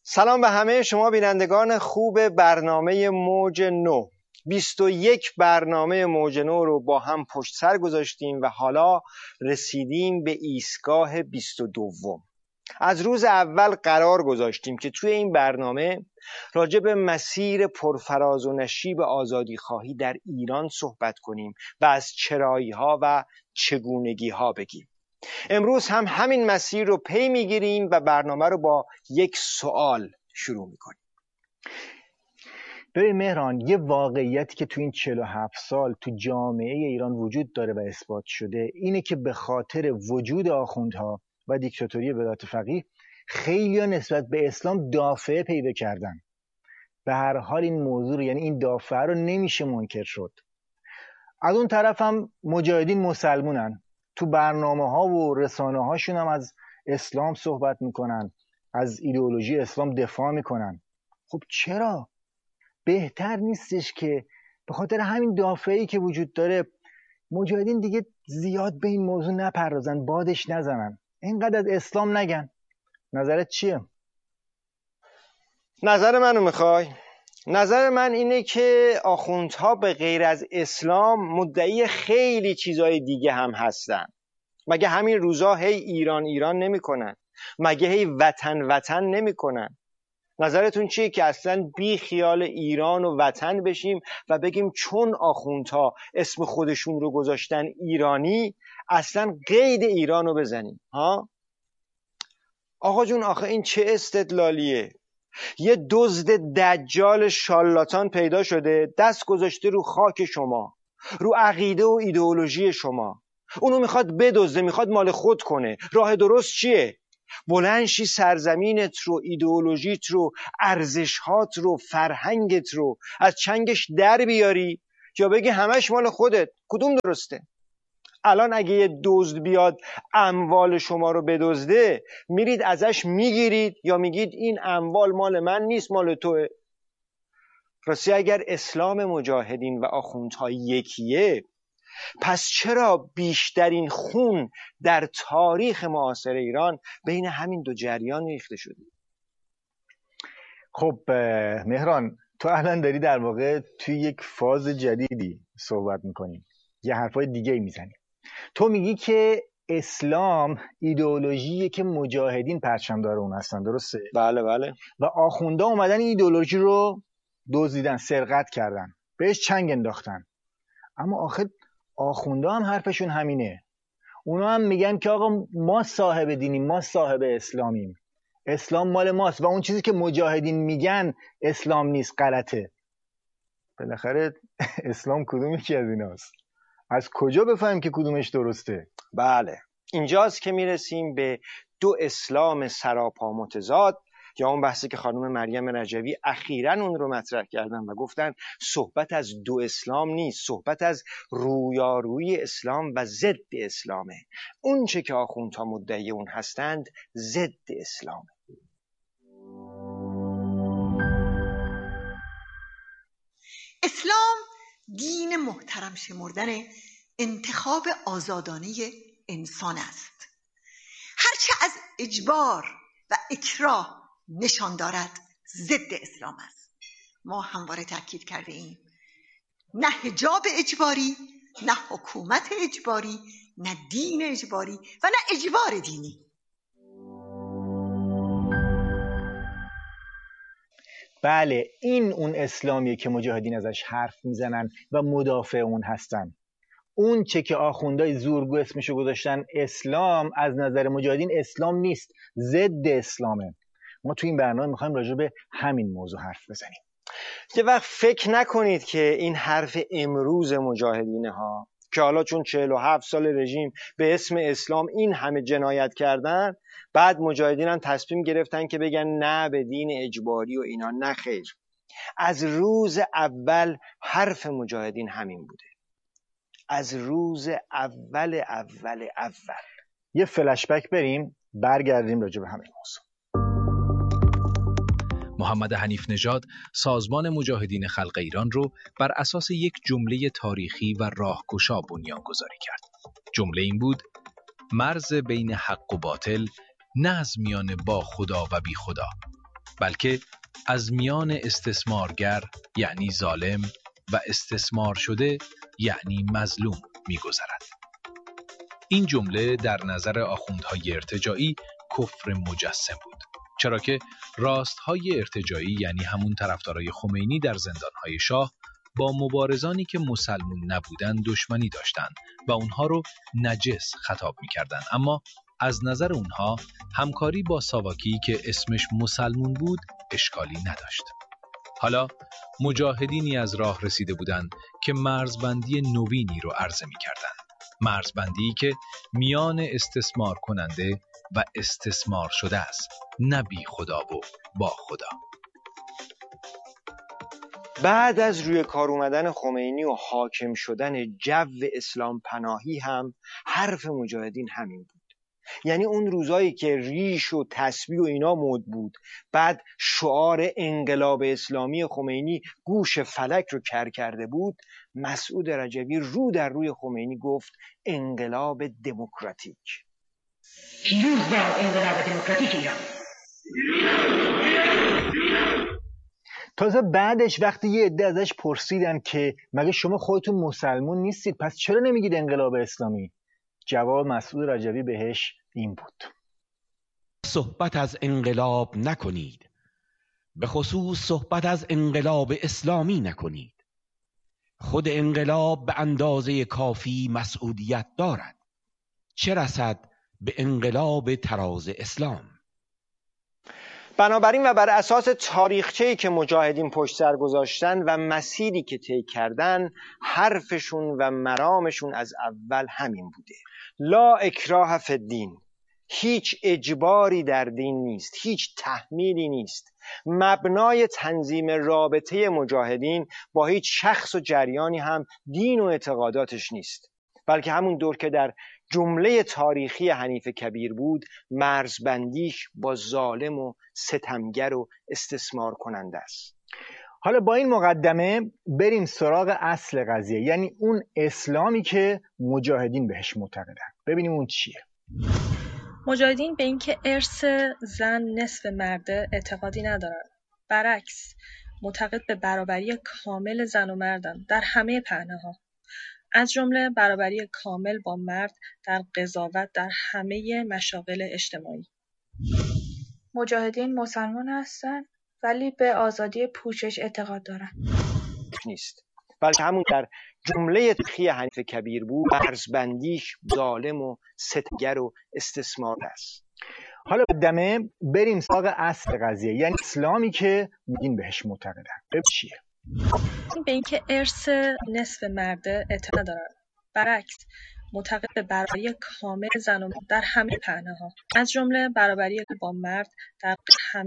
سلام به همه شما بینندگان خوب برنامه موج نو. 21 برنامه موج نو رو با هم پشت سر گذاشتیم و حالا رسیدیم به ایستگاه 22. از روز اول قرار گذاشتیم که توی این برنامه راجع به مسیر پرفراز و نشیب آزادی خواهی در ایران صحبت کنیم و از چرایی ها و چگونگی ها بگیم. امروز هم همین مسیر رو پی میگیریم و برنامه رو با یک سوال شروع میکنیم. ببین مهران، یه واقعیتی که تو این 47 سال تو جامعه ایران وجود داره و اثبات شده اینه که به خاطر وجود آخوندها و دیکتاتوری ولایت فقیه خیلی‌ها نسبت به اسلام دافعه پیدا کردن. به هر حال این موضوع رو، یعنی این دافعه رو نمیشه منکر شد. از اون طرف هم مجاهدین مسلمونن، تو برنامه‌ها و رسانه‌هاشون هم از اسلام صحبت میکنن، از ایدئولوژی اسلام دفاع میکنن. خب چرا؟ بهتر نیستش که به خاطر همین دافعه‌ای که وجود داره مجاهدین دیگه زیاد به این موضوع نپردازن، بادش نزنن، اینقدر از اسلام نگن؟ نظرت چیه؟ نظر منو میخوای؟ نظر من اینه که آخوندها به غیر از اسلام مدعی خیلی چیزای دیگه هم هستن. مگه همین روزا هی ایران ایران نمی کنن؟ مگه هی وطن وطن نمی کنن؟ نظرتون چیه که اصلا بی خیال ایران و وطن بشیم و بگیم چون آخوندها اسم خودشون رو گذاشتن ایرانی اصلا قید ایران رو بزنیم؟ ها؟ آقا جون، آخه این چه استدلالیه؟ یه دزد دجال شالاتان پیدا شده، دست گذاشته رو خاک شما، رو عقیده و ایدئولوژی شما. اونو میخواد بدزده، میخواد مال خود کنه. راه درست چیه؟ بلندشی سرزمینت رو، ایدئولوژیت رو، ارزشهات رو، فرهنگت رو از چنگش در بیاری یا بگی همش مال خودت؟ کدوم درسته؟ الان اگه یه دزد بیاد اموال شما رو بدزده، میرید ازش میگیرید یا میگید این اموال مال من نیست، مال توه؟ راستی اگر اسلام مجاهدین و آخوندها یکیه، پس چرا بیشترین خون در تاریخ معاصر ایران بین همین دو جریان ریخته شده؟ خب مهران، تو الان داری در واقع توی یک فاز جدیدی صحبت میکنی، یه حرفای دیگه میزنی. تو میگی که اسلام ایدئولوژیه که مجاهدین پرچمدار اون هستن، درسته؟ بله بله. و آخوندا اومدن این ایدئولوژی رو دزدیدن، سرقت کردن، بهش چنگ انداختن. اما آخه آخوندا هم حرفشون همینه. اونا هم میگن که آقا ما صاحب دینیم، ما صاحب اسلامیم، اسلام مال ماست و اون چیزی که مجاهدین میگن اسلام نیست، غلطه. بالاخره اسلام کدوم یکی از ایناست؟ از کجا بفهمیم که کدومش درسته؟ بله، اینجاست که میرسیم به دو اسلام سراپا متضاد، یا اون بحثی که خانم مریم رجوی اخیراً اون رو مطرح کردن و گفتن صحبت از دو اسلام نیست، صحبت از رویارویی اسلام و ضد اسلامه. اون چه که آخوندها مدعی اون هستند ضد اسلامه. اسلام دین محترم شمردن انتخاب آزادانه انسان است. هرچه از اجبار و اکراه نشان دارد ضد اسلام است. ما همواره تاکید کرده ایم نه حجاب اجباری، نه حکومت اجباری، نه دین اجباری و نه اجبار دینی. بله، این اون اسلامیه که مجاهدین ازش حرف میزنن و مدافع اون هستن. اون چه که آخوندهای زورگو اسمشو گذاشتن اسلام، از نظر مجاهدین اسلام نیست، ضد اسلامه. ما تو این برنامه میخوایم راجع به همین موضوع حرف بزنیم. یه وقت فکر نکنید که این حرف امروز مجاهدینه ها که حالا چون 47 سال رژیم به اسم اسلام این همه جنایت کردن، بعد مجاهدین هم تصمیم گرفتن که بگن نه به دین اجباری و اینا. نه خیر، از روز اول حرف مجاهدین همین بوده. از روز اول. یه فلشبک بریم، برگردیم راجع به همین موضوع. محمد حنیف نژاد سازمان مجاهدین خلق ایران رو بر اساس یک جمله تاریخی و راهگشا بنیانگذاری کرد. جمله این بود: مرز بین حق و باطل نه از میان با خدا و بی خدا، بلکه از میان استثمارگر یعنی ظالم و استثمار شده یعنی مظلوم می‌گذرد. این جمله در نظر آخوندهای ارتجاعی کفر مجسم بود، چرا که راستهای ارتجاعی یعنی همون طرفدارای خمینی در زندانهای شاه با مبارزانی که مسلمون نبودن دشمنی داشتند و اونها رو نجس خطاب می‌کردن، اما از نظر اونها همکاری با ساواکی که اسمش مسلمون بود اشکالی نداشت. حالا مجاهدینی از راه رسیده بودند که مرزبندی نوینی رو عرضه می‌کردند، مرزبندی که میان استثمار کننده و استثمار شده است، نه بی خدا و با خدا. بعد از روی کار اومدن خمینی و حاکم شدن جو اسلام پناهی هم حرف مجاهدین همین بود. یعنی اون روزایی که ریش و تسبیح و اینا مد بود، بعد شعار انقلاب اسلامی خمینی گوش فلک رو کر کرده بود، مسعود رجبی رو در روی خمینی گفت انقلاب دموکراتیک. پیروز باد انقلاب دموکراتیک ایران. تازه بعدش وقتی یه عده ازش پرسیدن که مگه شما خودتون مسلمون نیستید، پس چرا نمیگید انقلاب اسلامی؟ جواب مسعود رجبی بهش این بود: صحبت از انقلاب نکنید، به خصوص صحبت از انقلاب اسلامی نکنید. خود انقلاب به اندازه کافی مسئولیت دارد، چه رسد به انقلاب تراز اسلام. بنابراین و بر اساس تاریخچه‌ای که مجاهدین پشت سر گذاشتن و مسیری که طی کردن، حرفشون و مرامشون از اول همین بوده: لا اکراه فی الدین. هیچ اجباری در دین نیست، هیچ تحمیلی نیست. مبنای تنظیم رابطه مجاهدین با هیچ شخص و جریانی هم دین و اعتقاداتش نیست، بلکه همون دور که در جمله تاریخی حنیف کبیر بود، مرزبندیش با ظالم و ستمگر و استثمار کننده است. حالا با این مقدمه بریم سراغ اصل قضیه، یعنی اون اسلامی که مجاهدین بهش معتقدن. ببینیم اون چیه. مجاهدین به اینکه ارث زن نصف مرده اعتقادی ندارند. برعکس، معتقد به برابری کامل زن و مردن در همه پهنه‌ها، از جمله برابری کامل با مرد در قضاوت در همه مشاغل اجتماعی. مجاهدین مسلمان هستند ولی به آزادی پوشش اعتقاد دارند. نیست، بلکه همون در جمله تاریخی حنیف کبیر بود، مرزبندیش ظالم و ستمگر و استثمار است. حالا مقدمه بریم سراغ اصل قضیه، یعنی اسلامی که دین بهش معتقدن. ببین چیه. به اینکه ارث نصف مرده اعتقاد ندارند. برعکس، معتقد به برابری کامل زن و مرد در همه پهنه‌ها، از جمله برابری با مرد در همه